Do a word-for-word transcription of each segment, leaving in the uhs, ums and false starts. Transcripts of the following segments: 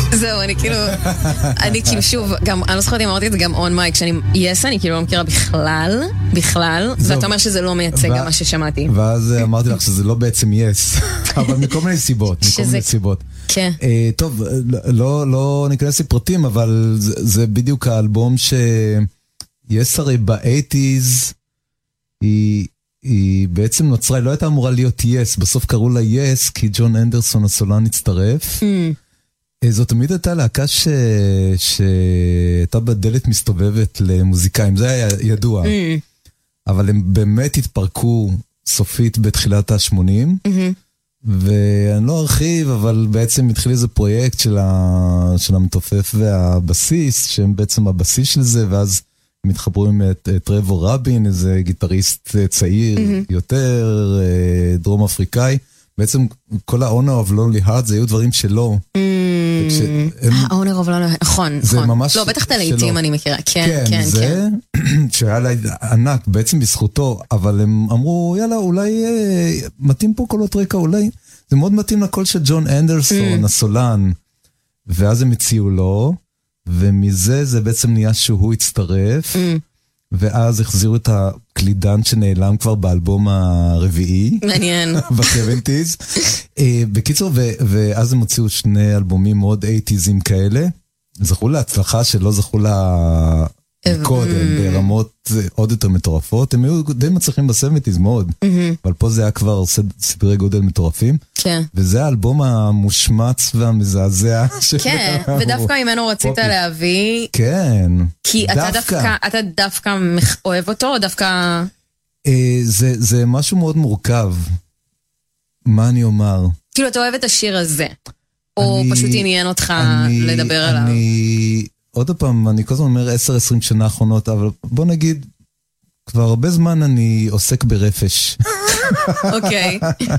זהו, אני כאילו, אני כאילו שוב, גם, אני לא זוכרת אם אמרתי את זה גם און מייק, שאני, יס, אני כאילו לא מכירה בכלל, בכלל, ואתה אומר שזה לא מייצג גם מה ששמעתי. ואז אמרתי לך שזה לא בעצם יס, אבל מכל מיני סיבות, מכל מיני סיבות. כן. טוב, לא ניכנס לפרטים, אבל זה בדיוק האלבום שיס הרי ב-שמונים, היא... היא בעצם נוצרה, היא לא הייתה אמורה להיות יס, בסוף קראו לה יס, כי ג'ון אנדרסון הסולן הצטרף. Mm. זו תמיד הייתה להקה ש... שהייתה בדלת מסתובבת למוזיקאים, זה היה ידוע. Mm. אבל הם באמת התפרקו סופית בתחילת ה-שמונים, mm-hmm. ואני לא ארחיב, אבל בעצם התחיל איזה פרויקט של, ה... של המתופף והבסיס, שהם בעצם הבסיס של זה, ואז הם התחברו עם את טרוור רבין, איזה גיטריסט צעיר יותר, דרום אפריקאי. בעצם כל ה-Honor of Lonely Heart זה היו דברים שלו. ה-Honor of Lonely Heart, נכון, נכון. לא, בטח את הלעיתים אני מכירה. כן, כן, זה שהיה לה ענק, בעצם בזכותו, אבל הם אמרו, יאללה, אולי מתאים פה קולות רקע, אולי, זה מאוד מתאים לקול של ג'ון אנדרסון, הסולן, ואז הם הציעו לו, ומזה זה בעצם נהיה שהוא הצטרף, ואז החזירו את הקלידן שנעלם כבר באלבום הרביעי. מעניין. ב-שבעים. בקיצור, ואז הם הוציאו שני אלבומים מאוד שמונים כאלה, זכו להצלחה שלא זכו לה קודם, ברמות עוד יותר מטורפות, הם היו די מצליחים ב-שבעים מאוד, אבל פה זה היה כבר סדרי גודל מטורפים, וזה האלבום המושמץ והמזעזע. כן, ודווקא ממנו רצית להביא, כן, כי אתה דווקא אוהב אותו, או דווקא... זה משהו מאוד מורכב, מה אני אומר? כאילו אתה אוהב את השיר הזה, או פשוט עניין אותך לדבר עליו? אני... עוד פעם, אני כל הזמן אומר עשר עשרים שנה האחרונות, אבל בוא נגיד, כבר הרבה זמן אני עוסק ברפש. אוקיי.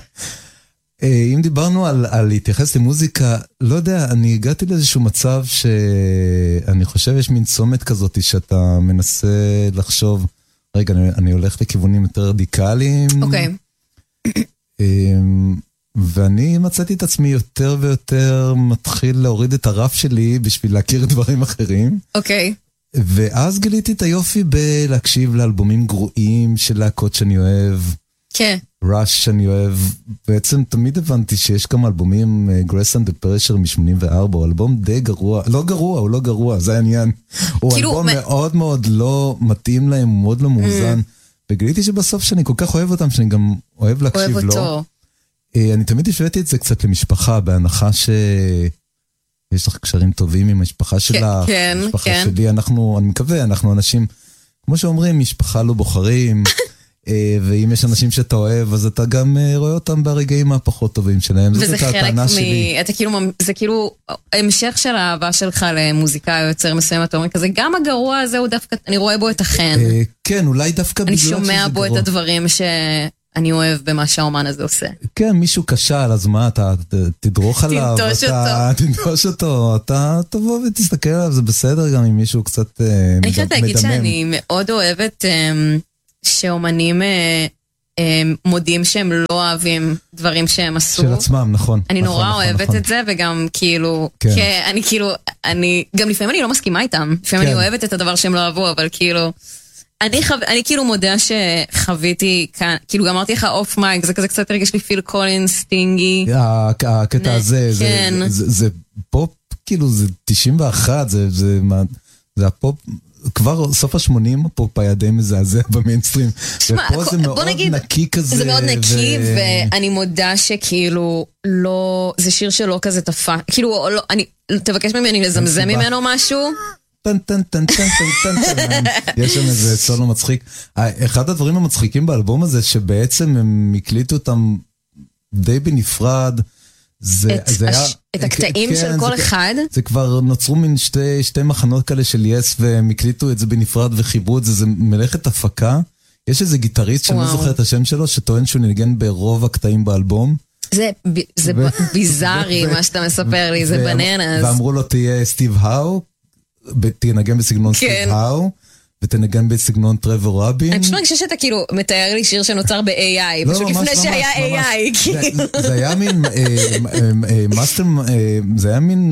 אם דיברנו על, על להתייחס למוזיקה, לא יודע, אני הגעתי לאיזשהו מצב שאני חושב יש מין צומת כזאת, שאתה מנסה לחשוב, רגע, אני, אני הולך לכיוונים יותר רדיקליים. אוקיי. ואני מצאתי את עצמי יותר ויותר מתחיל להוריד את הרף שלי בשביל להכיר דברים אחרים. אוקיי. ואז גיליתי את היופי בלהקשיב לאלבומים גרועים של להקות שאני אוהב. כן. ראש שאני אוהב. בעצם תמיד הבנתי שיש כמה אלבומים, Grace and the Pressure מ-שמונים וארבע, הוא אלבום די גרוע. לא גרוע, הוא לא גרוע, זה העניין. הוא אלבום מאוד מאוד לא מתאים להם, הוא מאוד לא מאוזן. וגיליתי שבסוף שאני כל כך אוהב אותם, שאני גם אוהב להקשיב לו. אוהב אותו. אני תמיד השוויתי את זה קצת למשפחה, בהנחה שיש לך קשרים טובים עם המשפחה שלך, המשפחה שלי, אנחנו, אני מקווה, אנחנו אנשים, כמו שאומרים, משפחה לא בוחרים, ואם יש אנשים שאתה אוהב, אז אתה גם רואה אותם ברגעים הפחות טובים שלהם. וזה חלק מ... אתה כאילו, זה כאילו, המשך של האהבה שלך למוזיקאי או יוצר מסוים, אתה אומר כזה, גם הגרוע הזה הוא דווקא, אני רואה בו את החן. כן, אולי דווקא בגלל שזה גרוע. אני שומע בו את הדברים ש... אני אוהב במה שהאומן הזה עושה. כן, מישהו כשל, אז מה, אתה תדרוך עליו, תנטוש אותו. תנטוש אותו, אתה תבוא ותסתכל עליו, זה בסדר גם אם מישהו קצת מדמם. אני חושבת להגיד שאני מאוד אוהבת שאומנים מודים שהם לא אוהבים דברים שהם עשו. של עצמם, נכון. אני נורא אוהבת את זה, וגם כאילו, אני כאילו, אני, גם לפעמים אני לא מסכימה איתם, לפעמים אני אוהבת את הדבר שהם לא אהבו, אבל כאילו... אני, חו... אני כאילו מודה שחוויתי כאן, כאילו גם אמרתי לך אוף מייק, זה כזה קצת רגש לי פיל קולינס, סטינגי. הקטע הזה, כן. זה, זה, זה פופ, כאילו זה תשעים ואחת, זה, זה, זה הפופ, כבר סוף ה-שמונים הפופ היה די מזעזע במיינסטרים, ופה זה מאוד נגיד, נקי כזה. זה מאוד נקי, ו... ואני מודה שכאילו לא, זה שיר שלא כזה תפה, כאילו לא, אני, תבקש ממני לזמזם ממנו משהו. טן טן טן טן טן טן טן. יש שם איזה סולו מצחיק. אחד הדברים המצחיקים באלבום הזה, שבעצם הם הקליטו אותם די בנפרד, את הקטעים של כל אחד. זה כבר נוצרו מן שתי מחנות כאלה של יס, והם הקליטו את זה בנפרד וחיברו את זה, זה מלאכת הפקה. יש איזה גיטריסט שאני לא זוכר את השם שלו, שטוען שהוא נגן ברוב הקטעים באלבום. זה ביזארי מה שאתה מספר לי, זה בננס. ואמרו לו תהיה סטיב האו, תנגן בסגנון סטיב האו, ותנגן בסגנון טרוור רבין. אני פשוט מרגישה שאתה כאילו מתאר לי שיר שנוצר ב-איי איי, פשוט לפני שהיה איי איי. זה היה מין, זה היה מין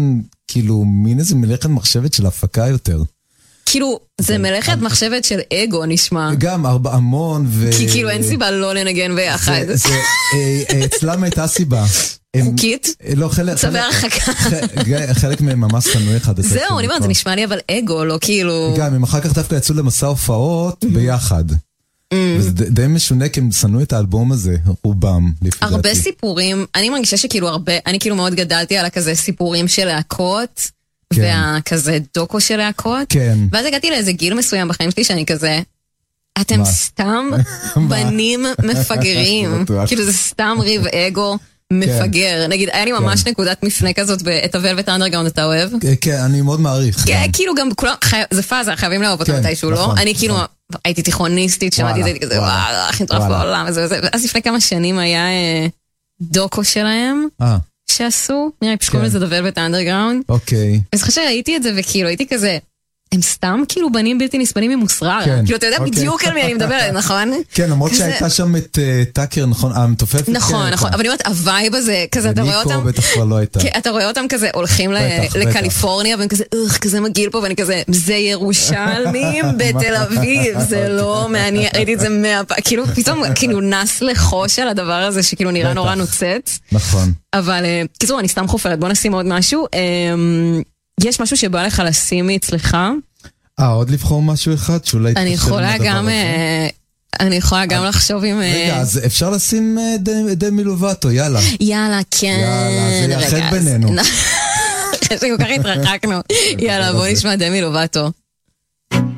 כאילו מין איזה מלאכת מחשבת של הפקה יותר. כאילו, זה מלאכת מחשבת של אגו נשמע. גם ארבע המון ו... כי כאילו אין סיבה לא לנגן ביחד. אצלם הייתה סיבה. חוקית? לא, חלק... צווי הרחקה. חלק מהם ממש שנוא אחד. זהו, אני אומרת, זה נשמע לי אבל אגו, לא כאילו... גם, הם אחר כך דווקא יצאו למסע הופעות ביחד. וזה די משונה, כי הם שנאו את האלבום הזה, רובם. הרבה סיפורים, אני מרגישה שכאילו הרבה, אני כאילו מאוד גדלתי על הכזה סיפורים של להקות, והכזה דוקו של להקות. כן. ואז הגעתי לאיזה גיל מסוים בחיים שלי שאני כזה, אתם סתם בנים מפגרים. כאילו זה סתם ריב אגו מפגר. נגיד, היה לי ממש נקודת מפנה כזאת, את הוולווט אנדרגראונד אתה אוהב? כן, אני מאוד מעריך. כן, כאילו גם כולם, זה פאזה, חייבים לאהוב אותו מתישהו, לא? אני כאילו, הייתי תיכוניסטית, שמעתי את זה כזה, וואו, הכי מטורף בעולם, ואז לפני כמה שנים היה דוקו שלהם. אה. שעשו, נראה, פשוט קוראים לזה The Velvet Underground. אוקיי. אז חושב שראיתי את זה וכאילו הייתי כזה, הם סתם כאילו בנים בלתי נסבלים ממוסררה. כאילו אתה יודע בדיוק על מי אני מדברת, נכון? כן, למרות שהייתה שם את טאקר, נכון, המתופפת. נכון, נכון, אבל אני אומרת, הווייב הזה, כזה אתה רואה אותם, וניקו בטח כבר לא הייתה. אתה רואה אותם כזה הולכים לקליפורניה, והם כזה, איך, כזה מגעיל פה, ואני כזה, זה ירושלמים בתל אביב, זה לא מעניין, ראיתי את זה מהפעם, כאילו פתאום כאילו נס לחוש על הדבר הזה, שכאילו נראה נורא נוצץ. נכון. אבל, קיצור, אני סתם חופרת, בוא נשים עוד משהו. יש משהו שבא לך לשים אצלך? אה, עוד לבחור משהו אחד שאולי... אני יכולה גם... אני יכולה גם לחשוב עם... רגע, אז אפשר לשים דמי לובטו, יאללה. יאללה, כן. יאללה, זה יחד בינינו. שכל כך התרחקנו. יאללה, בוא נשמע דמי לובטו.